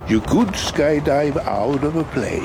You could skydive out of a plane.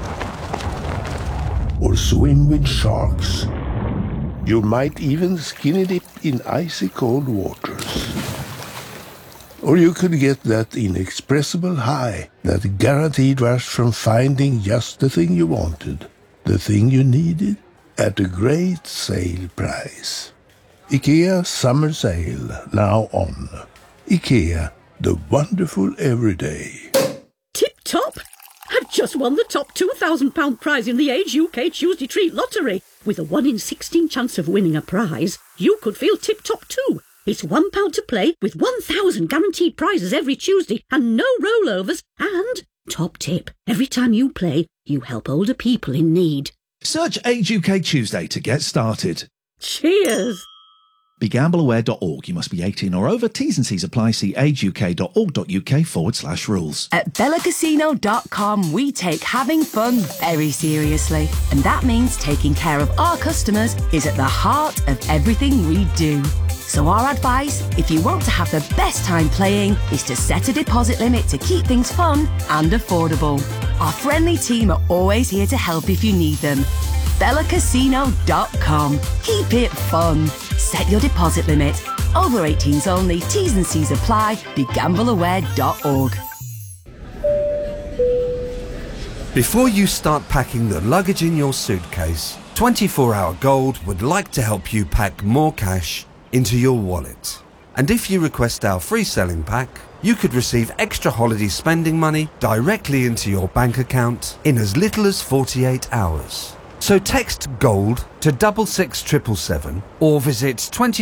Or swim with sharks. You might even skinny dip in icy cold waters. Or you could get that inexpressible high, that guaranteed rush from finding just the thing you wanted, the thing you needed, at a great sale price. IKEA Summer Sale, now on. IKEA, the wonderful everyday. Tip-top! I've just won the top £2,000 prize in the Age UK Tuesday Treat Lottery. With a 1 in 16 chance of winning a prize, you could feel tip-top too. It's £1 to play with 1,000 guaranteed prizes every Tuesday and no rollovers. And, top tip, every time you play, you help older people in need. Search Age UK Tuesday to get started. Cheers! BeGambleAware.org. You must be 18 or over. T's and C's apply. See ageuk.org.uk/rules. At BellaCasino.com, we take having fun very seriously. And that means taking care of our customers is at the heart of everything we do. So our advice, if you want to have the best time playing, is to set a deposit limit to keep things fun and affordable. Our friendly team are always here to help if you need them. BellaCasino.com. Keep it fun. Set your deposit limit. Over 18s only. T's and C's apply. BeGambleAware.org. Before you start packing the luggage in your suitcase, 24 Hour Gold would like to help you pack more cash into your wallet. And if you request our free selling pack, you could receive extra holiday spending money directly into your bank account in as little as 48 hours. So text GOLD to 66777 or visit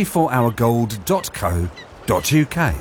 24hourgold.co.uk.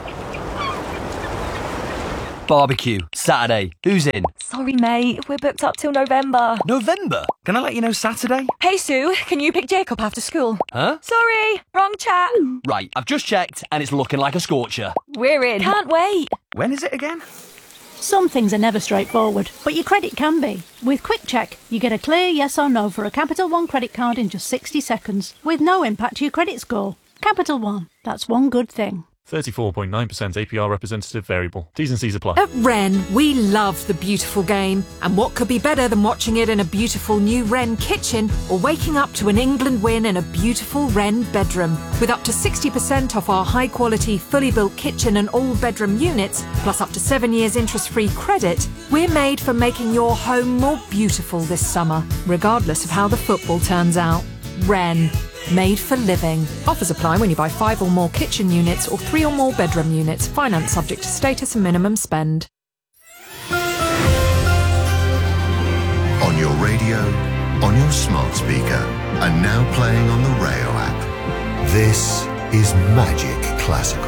Barbecue, Saturday. Who's in? Sorry, mate. We're booked up till November. November? Can I let you know Saturday? Hey, Sue, can you pick Jacob after school? Huh? Sorry, wrong chat. Right, I've just checked and it's looking like a scorcher. We're in. Can't wait. When is it again? Some things are never straightforward, but your credit can be. With Quick Check, you get a clear yes or no for a Capital One credit card in just 60 seconds, with no impact to your credit score. Capital One, that's one good thing. 34.9% APR representative variable. T's and C's apply. At Wren, we love the beautiful game. And what could be better than watching it in a beautiful new Wren kitchen or waking up to an England win in a beautiful Wren bedroom? With up to 60% off our high-quality, fully built kitchen and all-bedroom units, plus up to 7 years interest-free credit, we're made for making your home more beautiful this summer, regardless of how the football turns out. Wren. Made for living. Offers apply when you buy 5 or more kitchen units or 3 or more bedroom units. Finance subject to status and minimum spend. On your radio, on your smart speaker, and now playing on the Rayo app. This is Magic Classical.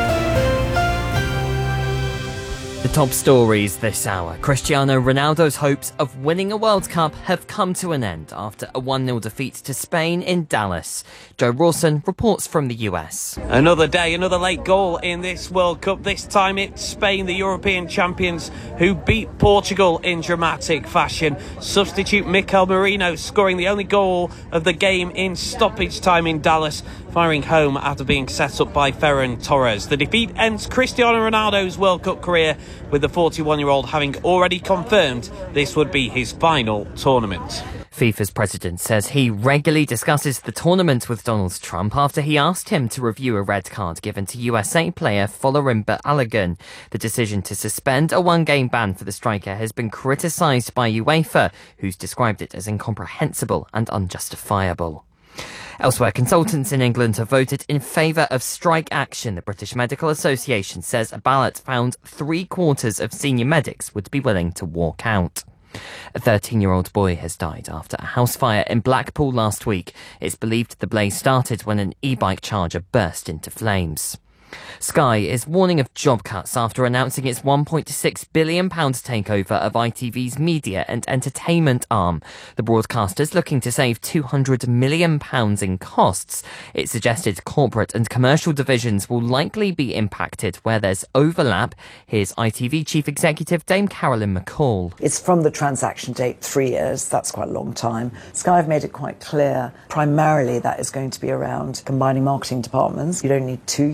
The top stories this hour. Cristiano Ronaldo's hopes of winning a World Cup have come to an end after a 1-0 defeat to Spain in Dallas. Joe Rawson reports from the US. Another day, another late goal in this World Cup. This time it's Spain, the European champions, who beat Portugal in dramatic fashion. Substitute Mikel Merino scoring the only goal of the game in stoppage time in Dallas, firing home after being set up by Ferran Torres. The defeat ends Cristiano Ronaldo's World Cup career, with the 41-year-old having already confirmed this would be his final tournament. FIFA's president says he regularly discusses the tournament with Donald Trump after he asked him to review a red card given to USA player Folarin Balogun. The decision to suspend a one-game ban for the striker has been criticised by UEFA, who's described it as incomprehensible and unjustifiable. Elsewhere, consultants in England have voted in favour of strike action. The British Medical Association says a ballot found 3/4 of senior medics would be willing to walk out. A 13-year-old boy has died after a house fire in Blackpool last week. It's believed the blaze started when an e-bike charger burst into flames. Sky is warning of job cuts after announcing its £1.6 billion takeover of ITV's media and entertainment arm. The broadcaster's looking to save £200 million in costs. It suggested corporate and commercial divisions will likely be impacted where there's overlap. Here's ITV Chief Executive Dame Carolyn McCall. It's from the transaction date 3 years. That's quite a long time. Sky have made it quite clear. Primarily that is going to be around combining marketing departments. You don't need 2, you need 1.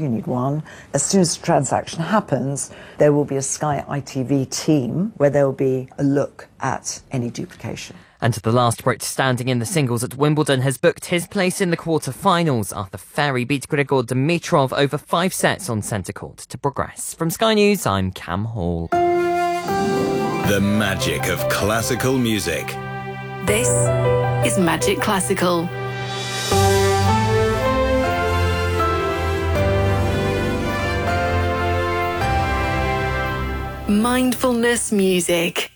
one. As soon as the transaction happens, there will be a Sky ITV team where there will be a look at any duplication. And the last Brit standing in the singles at Wimbledon has booked his place in the quarter-finals after Ferry beat Grigor Dimitrov over 5 sets on centre court to progress. From Sky News, I'm Cam Hall. The magic of classical music. This is Magic Classical. Mindfulness music.